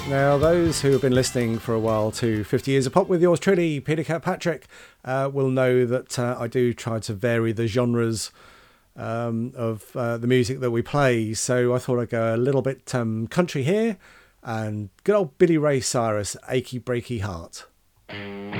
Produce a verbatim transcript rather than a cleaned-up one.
Now, those who have been listening for a while to fifty Years of Pop with yours truly, Peter Kirkpatrick, uh, will know that uh, I do try to vary the genres um, of uh, the music that we play. So I thought I'd go a little bit um, country here, and good old Billy Ray Cyrus, Achy Breaky Heart.